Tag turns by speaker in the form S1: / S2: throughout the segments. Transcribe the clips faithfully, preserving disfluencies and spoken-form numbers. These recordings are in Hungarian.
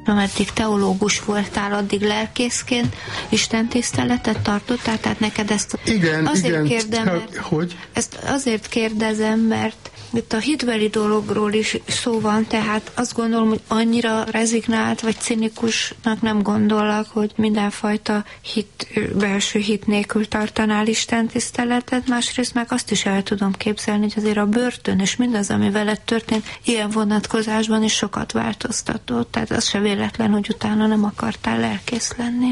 S1: Ameddig teológus voltál, addig lelkészként istentiszteletet tartottál, tehát neked ezt
S2: igen,
S1: azért
S2: igen,
S1: kérdem, mert
S2: hogy?
S1: Ezt azért kérdezem, mert itt a hitbeli dologról is szó van, tehát azt gondolom, hogy annyira rezignált vagy cinikusnak nem gondollak, hogy mindenfajta hit, belső hit nélkül tartanál istentiszteletet, másrészt meg azt is el tudom képzelni, hogy azért a börtön és mindaz, ami veled történt, ilyen vonatkozásban is sokat változtatott, tehát az se véletlen, hogy utána nem akartál lelkész lenni.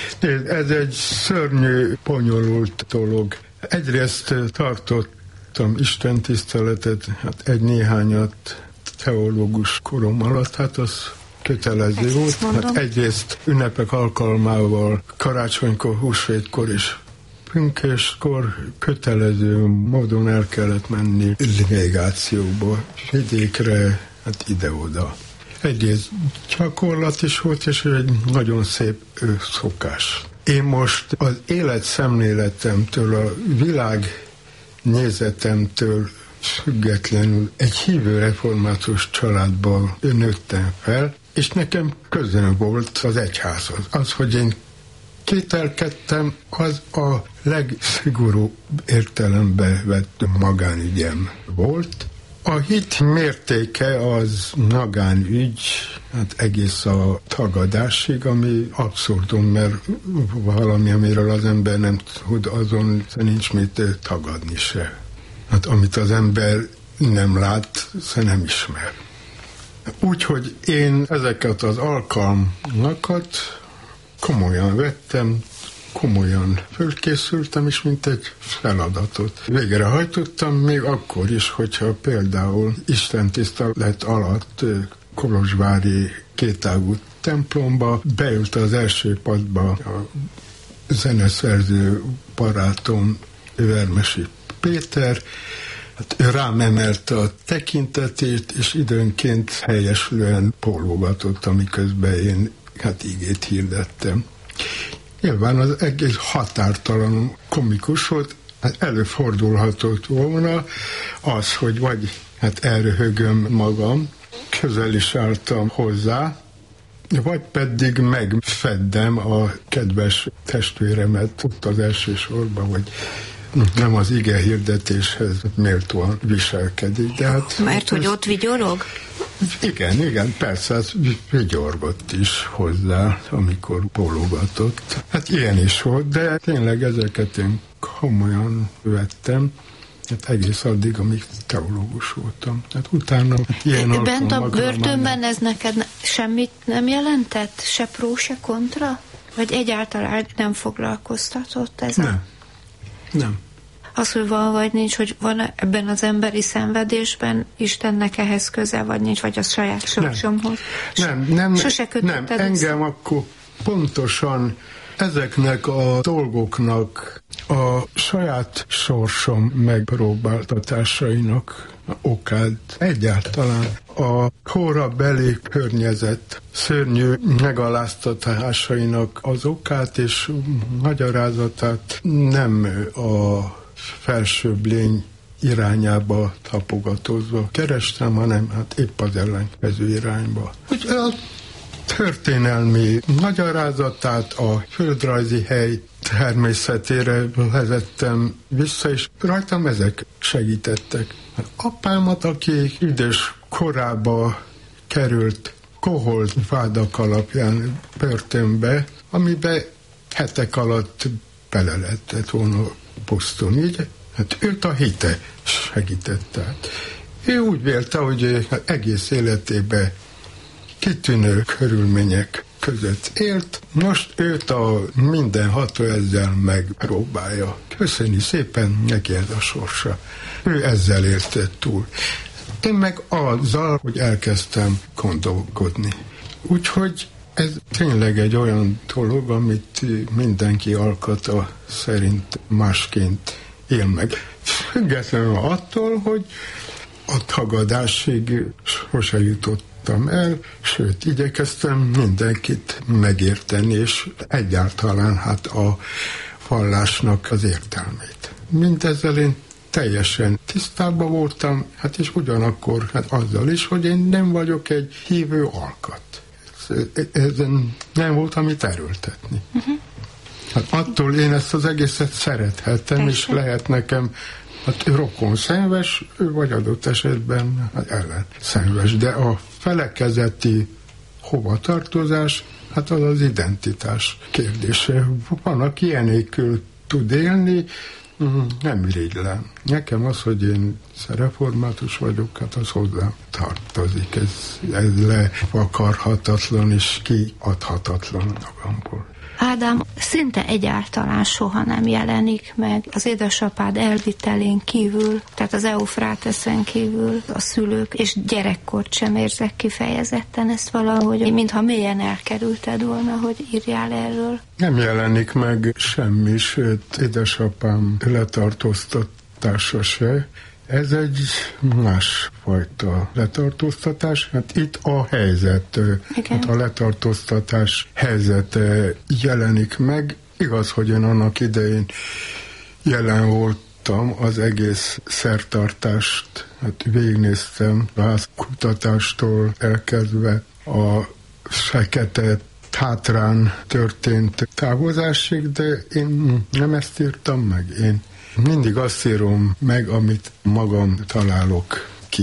S2: Ez egy szörnyű, bonyolult dolog. Egyrészt tartott istentiszteletet, hát egy néhányat teológus korom alatt, hát az kötelező
S1: Ezt
S2: volt. Hát egyrészt ünnepek alkalmával, karácsonykor, húsvétkor és pünköskor kötelező módon el kellett menni legációba, vidékre, hát ide-oda. Egyrészt gyakorlat is volt, és egy nagyon szép szokás. Én most az életszemléletemtől, a világ nézetemtől függetlenül egy hívő református családban nőttem fel, és nekem közön volt az egyházhoz. Az, hogy én kételkedtem, az a legszigorúbb értelembe vett magánügyem volt. A hit mértéke az magánügy, hát egész a tagadásig, ami abszurdum, mert valami, amiről az ember nem tud, azon nincs mit tagadni se. Hát amit az ember nem lát, se nem ismer. Úgyhogy én ezeket az alkalmakat komolyan vettem, komolyan fölkészültem, és mint egy feladatot végrehajtottam, még akkor is, hogyha például istentisztelet alatt kolozsvári kétágú templomba beült az első padba a zeneszerző barátom Vermesi Péter, hát ő rám emelte a tekintetét, és időnként helyeslően pólogatott, amiközben én hát igét hirdettem. Nyilván az egész határtalan komikus volt, hát előfordulhatott volna az, hogy vagy hát elröhögöm magam, közel is álltam hozzá, vagy pedig megfeddem a kedves testvéremet ott az első sorban, hogy nem az ige hirdetéshez méltóan viselkedik. De hát,
S1: mert hogy ott vigyorog?
S2: Igen, igen, persze, az vigyorgott is hozzá, amikor bólogatott. Hát ilyen is volt, de tényleg ezeket én komolyan vettem, hát egész addig, amíg teológus voltam. Hát utána ilyen
S1: bent a börtönben ez neked semmit nem jelentett? Se pró, se kontra? Vagy egyáltalán nem foglalkoztatott ez?
S2: Nem. Nem.
S1: Az, hogy van vagy nincs, hogy van ebben az emberi szenvedésben Istennek ehhez köze, vagy nincs, vagy a saját sorsomhoz.
S2: Nem, nem,
S1: Sose
S2: nem, engem akkor pontosan ezeknek a dolgoknak a saját sorsom megpróbáltatásainak okát egyáltalán a korabeli környezet szörnyű megaláztatásainak az okát és magyarázatát nem a felsőbb lény irányába tapogatózva kerestem, hanem hát épp az ellenkező irányba. Úgy a történelmi magyarázatát, a földrajzi hely természetére vezettem vissza, és rajtam ezek segítettek. Apámat, aki idős korába került koholt vádak alapján börtönbe, amiben hetek alatt bele lehetett volna pusztulni. Így, hát őt a hite segítette. Ő úgy vélte, hogy egész életében kitűnő körülmények között élt, most őt a mindenható ezzel megpróbálja. Köszönjük szépen, neki ez a sorsa. Ő ezzel élte túl. Én meg azzal, hogy elkezdtem gondolkodni. Úgyhogy ez tényleg egy olyan dolog, amit mindenki alkata szerint másként él meg. Függetlenül attól, hogy a tagadásig sose jutottam el, sőt, igyekeztem mindenkit megérteni, és egyáltalán hát a vallásnak az értelmét. Mindezzel én teljesen tisztában voltam, hát és ugyanakkor hát azzal is, hogy én nem vagyok egy hívő alkat. ezen nem volt amit erőltetni. Uh-huh. Hát attól én ezt az egészet szerethettem, Persze. és lehet nekem hát rokon szenves, vagy adott esetben hát ellen szenves, de a felekezeti hovatartozás, hát az az identitás kérdése. Van, aki ilyenékül tud élni, nem irigylem. Nekem az, hogy én református vagyok, hát az hozzám tartozik. Ez, ez levakarhatatlan és kiadhatatlan magamból.
S1: Ádám szinte egyáltalán soha nem jelenik meg az édesapád elvitelén kívül, tehát az Eufráteszen kívül a szülők, és gyerekkort sem érzek kifejezetten ezt valahogy, mintha mélyen elkerülted volna, hogy írjál erről.
S2: Nem jelenik meg semmi, sőt, édesapám letartóztatása se. Ez egy másfajta letartóztatás. Hát itt a helyzet, hát a letartóztatás helyzete jelenik meg. Igaz, hogy én annak idején jelen voltam, az egész szertartást, hát végignéztem, a házkutatástól elkezdve a Fekete Tátrán történt távozásig, de én nem ezt írtam meg, én mindig azt írom meg, amit magam találok ki.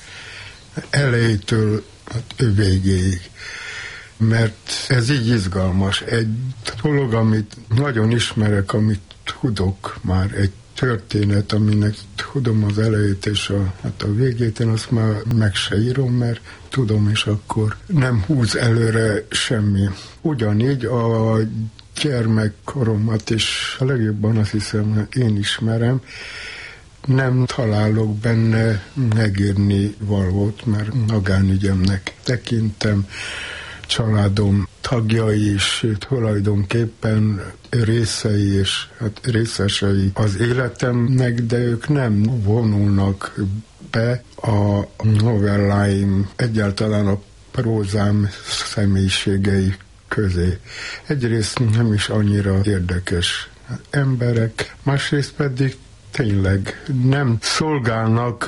S2: Elejétől hát végéig. Mert ez így izgalmas. Egy dolog, amit nagyon ismerek, amit tudok már, egy történet, aminek tudom az elejét és a, hát a végét, én azt már meg se írom, mert tudom, és akkor nem húz előre semmi. Ugyanígy a gyermekkoromat is a legjobban azt hiszem én ismerem, nem találok benne megírni valót, mert magánügyemnek tekintem, családom tagjai is tulajdonképpen részei és hát részesei az életemnek, de ők nem vonulnak be a novelláim, egyáltalán a prózám személyiségei közé. Egyrészt nem is annyira érdekes emberek, másrészt pedig tényleg nem szolgálnak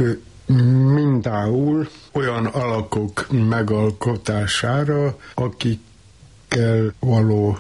S2: mindául olyan alakok megalkotására, akikkel való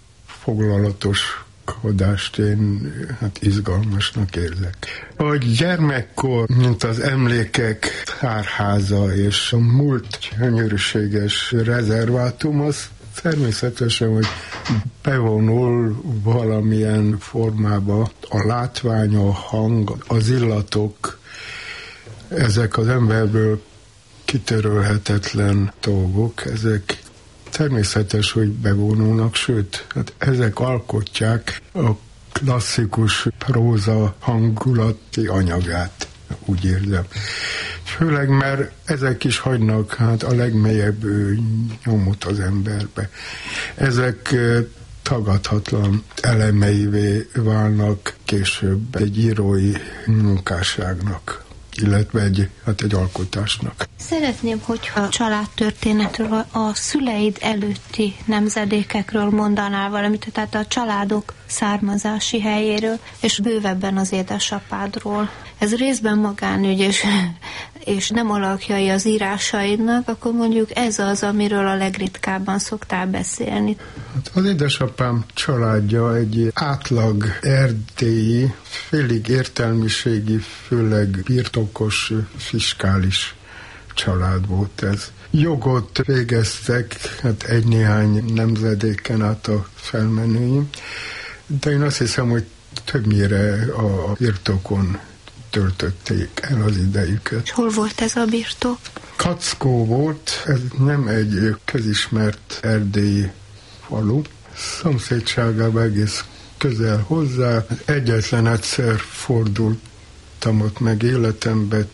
S2: foglalatoskodást én hát izgalmasnak érzek. A gyermekkor, mint az emlékek tárháza és a múlt gyönyörűséges rezervátum, az természetesen, hogy bevonul valamilyen formába a látvány, a hang, az illatok, ezek az emberből kitörölhetetlen dolgok, ezek természetes, hogy bevonulnak, sőt, hát ezek alkotják a klasszikus próza hangulati anyagát, úgy érzem. Főleg, mert ezek is hagynak hát a legmélyebb nyomot az emberbe. Ezek tagadhatlan elemeivé válnak később egy írói munkásságnak, illetve egy, hát egy alkotásnak.
S1: Szeretném, hogyha a családtörténetről, a szüleid előtti nemzedékekről mondanál valamit, tehát a családok származási helyéről, és bővebben az édesapádról. Ez részben magánügy, és, és nem alakjai az írásaidnak, akkor mondjuk ez az, amiről a legritkábban szoktál beszélni.
S2: Hát az édesapám családja egy átlag erdélyi, félig értelmiségi, főleg birtokos, fiskális család volt ez. Jogot végeztek, hát egy-néhány nemzedéken át a felmenőim, de én azt hiszem, hogy többnyire a birtokon töltötték el az idejüket.
S1: És hol volt ez a birtok?
S2: Kackó volt, ez nem egy közismert erdélyi falu. Szomszédságában egész közel hozzá. Egyetlen egyszer fordultam ott meg életemben,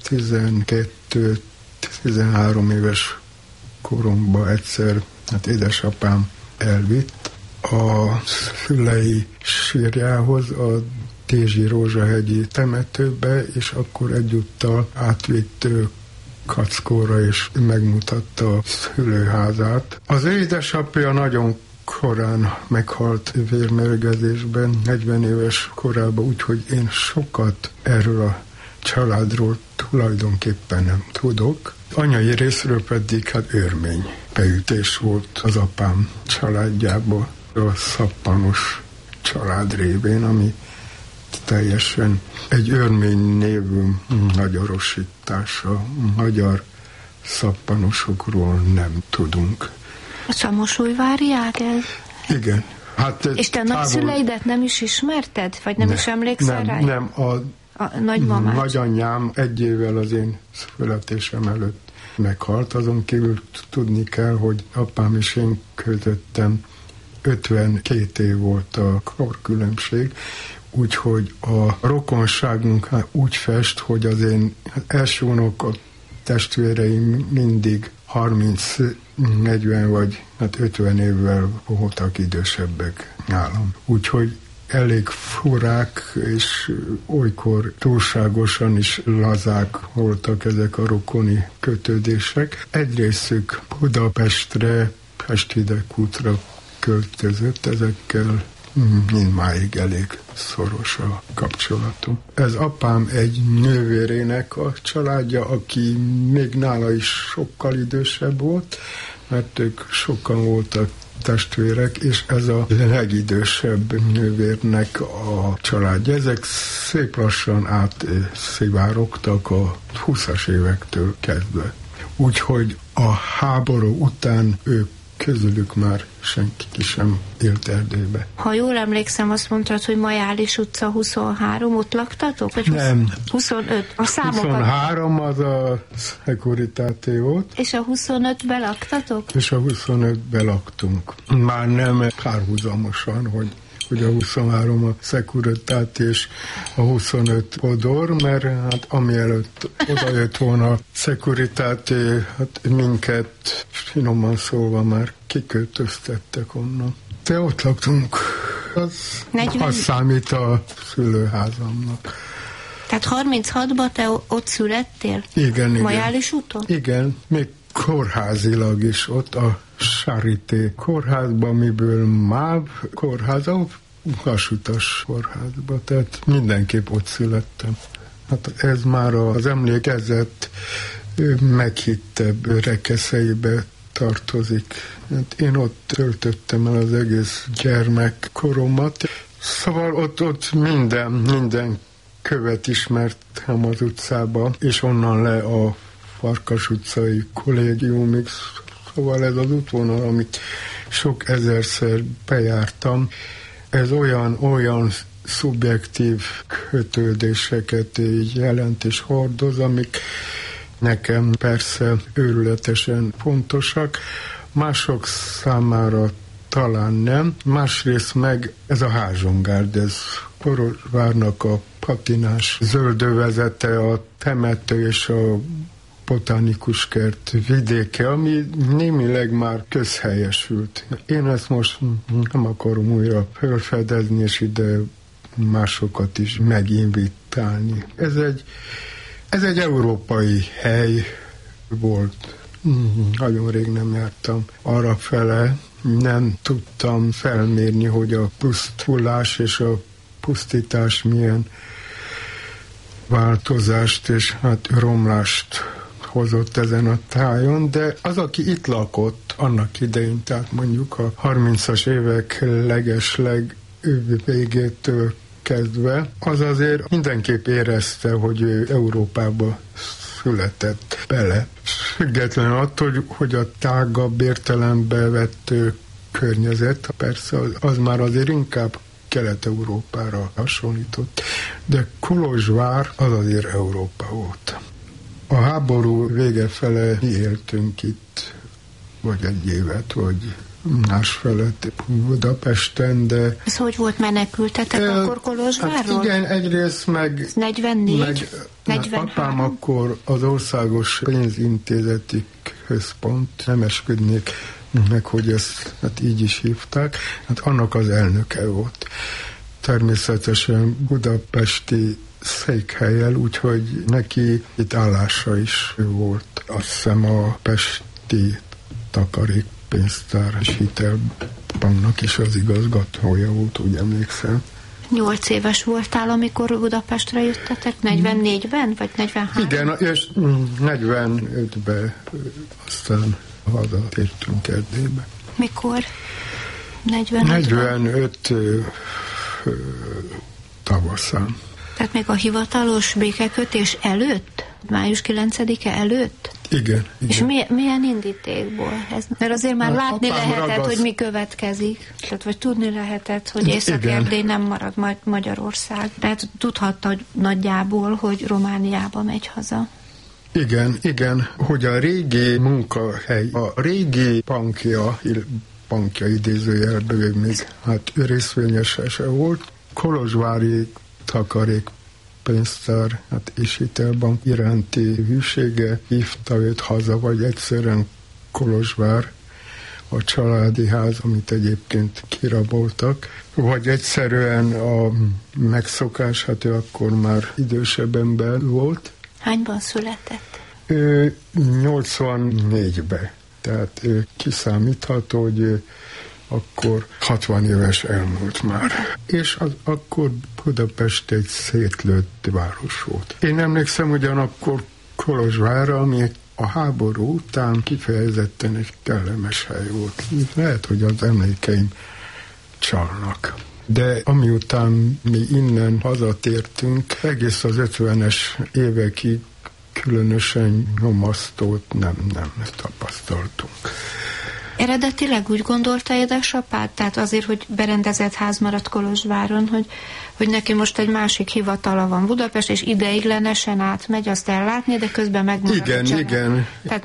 S2: tizenkettő-tizenhárom éves koromban egyszer, hát édesapám elvitt a szülei sírjához, a Tézsi Rózsahegyi temetőbe, és akkor egyúttal átvitt Kackóra, és megmutatta a szülőházát. Az édesapja nagyon korán meghalt vérmérgezésben, negyven éves korában, úgyhogy én sokat erről a családról tulajdonképpen nem tudok. Anyai részről pedig hát örmény beütés volt az apám családjából, a szappanos család révén, ami teljesen egy örmény névű magyarosítása, magyar szappanosokról nem tudunk.
S1: A Szamosújváriák ez?
S2: Igen. Hát,
S1: és te távol... nagyszüleidet nem is ismerted? Vagy nem ne, is emlékszel
S2: nem,
S1: rá?
S2: Nem, a,
S1: a nagymamát.
S2: Nagyanyám egy évvel az én születésem előtt meghalt. Azon kívül tudni kell, hogy apám és én közöttem ötvenkét év volt a korkülönbség, úgyhogy a rokonságunk úgy fest, hogy az én első unokot testvéreim mindig harminc, negyven vagy hát ötven évvel voltak idősebbek nálam. Úgyhogy elég furák, és olykor túlságosan is lazák voltak ezek a rokoni kötődések. Egy részük Budapestre, Pest-Hidegkútra költözött, ezekkel mindmáig elég szoros a kapcsolatom. Ez apám egy nővérének a családja, aki még nála is sokkal idősebb volt, mert ők sokan voltak testvérek, és ez a legidősebb nővérnek a családja. Ezek szép lassan átszivárogtak a húszas évektől kezdve. Úgyhogy a háború után ők közülük már senki sem élt Erdélybe.
S1: Ha jól emlékszem, azt mondtad, hogy Majális utca huszonhárom, ott laktatok? Vagy
S2: nem.
S1: huszonöt. A számokat...
S2: huszonhárom az a Securitate volt.
S1: És a huszonötbe laktatok?
S2: És a huszonötbe laktunk. Már nem párhuzamosan, hogy hogy a huszonhárom a Securitate és a huszonöt Odor, mert hát amielőtt odajött volna a Securitate, hát minket finoman szólva már kiköltöztettek onnan. De ott laktunk, az, az számít a szülőházamnak.
S1: Tehát harminchatban te ott születtél?
S2: Igen, igen.
S1: Majális úton?
S2: Igen, még kórházilag is ott a Charité kórházban, miből MÁV kórház, a vasutas kórházban, tehát mindenképp ott születtem. Hát ez már az emlékezett meghittebb rekeszeibe tartozik. Hát én ott töltöttem el az egész gyermekkoromat. Szóval ott, ott minden, minden követ ismertem az utcába, és onnan le a Farkas utcai kollégiumig. Szóval ez az útvonal, amit sok ezerszer bejártam, ez olyan, olyan szubjektív kötődéseket így jelent és hordoz, amik nekem persze őrületesen fontosak, mások számára talán nem. Másrészt meg ez a Házsongárd, ez Kolozsvárnak a patinás zöldövezete, a temető és a botanikus kert vidéke, ami némileg már közhelyesült. Én ezt most nem akarom újra felfedezni, és ide másokat is meginvitálni. Ez egy, ez egy európai hely volt. Nagyon rég nem jártam arra fele, nem tudtam felmérni, hogy a pusztulás és a pusztítás milyen változást és hát romlást hozott ezen a tájon, de az, aki itt lakott annak idején, tehát mondjuk a harmincas évek legesleg végétől kezdve, az azért mindenképp érezte, hogy ő Európába született bele. Függetlenül attól, hogy a tágabb értelembe vett környezet, persze az, az már azért inkább Kelet-Európára hasonlított, de Kolozsvár az azért Európa volt. A háború vége fele mi éltünk itt, vagy egy évet, vagy másfelett Budapesten, de...
S1: Ez hogy volt, menekültetek e, akkor Kolozsvárról?
S2: Hát igen, egyrészt meg...
S1: negyvennégy?
S2: Meg,
S1: negyvenhárom?
S2: Apám akkor az Országos Pénzintézeti Központ, nem esküdnék meg, hogy ezt hát így is hívták, hát annak az elnöke volt. Természetesen budapesti székhelyel, úgyhogy neki itt állása is volt. Azt hiszem a pesti takarékpénztár és hitelbanknak is az igazgatója volt, úgy emlékszem.
S1: Nyolc éves voltál, amikor Budapestre jöttetek? negyvennégyben, vagy negyvenhárom?
S2: Igen, és negyvenötben aztán a hazatértünk Erdélybe.
S1: Mikor? negyvenöt
S2: negyvenöt ö, ö, tavaszán.
S1: Tehát még a hivatalos békekötés előtt? május kilencedike előtt?
S2: Igen.
S1: És
S2: igen.
S1: mi, milyen indítékból? Ez, mert azért már
S2: Hát,
S1: látni lehetett,
S2: ragasz...
S1: hogy mi következik. Tehát, vagy tudni lehetett, hogy Észak-Erdély nem marad majd Magyarország. Tehát tudhatta, hogy nagyjából, hogy Romániába megy haza. Igen,
S2: igen, hogy a régi munkahely, a régi bankja, bankja idézőjelben még hát részvényese se volt, kolozsvári takarékpénztár hát és hitelbank iránti hűsége hívta őt haza, vagy egyszerűen Kolozsvár, a családi ház, amit egyébként kiraboltak, vagy egyszerűen a megszokás, hát ő akkor már idősebb ember volt.
S1: Hányban született?
S2: Ő nyolcvannégyben, tehát ő kiszámítható, hogy ő akkor hatvan éves elmúlt már. És az, akkor Budapest egy szétlőtt város volt. Én emlékszem ugyanakkor Kolozsvárra, ami a háború után kifejezetten egy kellemes hely volt. Lehet, hogy az emlékeim csalnak. De amiután mi innen hazatértünk, egész az ötvenes évekig különösen nyomasztót nem, nem tapasztaltunk.
S1: Eredetileg úgy gondolta édesapád, tehát azért, hogy berendezett ház maradt Kolozsváron, hogy, hogy neki most egy másik hivatala van Budapest, és ideiglenesen átmegy azt ellátni, de közben megmarad
S2: igen,
S1: a család.
S2: Igen,
S1: Tehát